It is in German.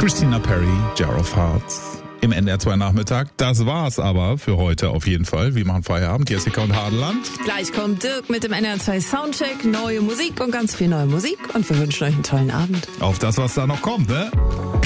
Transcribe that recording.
Christina Perri, Jar of Hearts. Im NDR 2 Nachmittag. Das war's aber für heute auf jeden Fall. Wir machen Feierabend. Jessica und Hadeland. Gleich kommt Dirk mit dem NDR 2 Soundcheck. Neue Musik und ganz viel neue Musik. Und wir wünschen euch einen tollen Abend. Auf das, was da noch kommt, ne?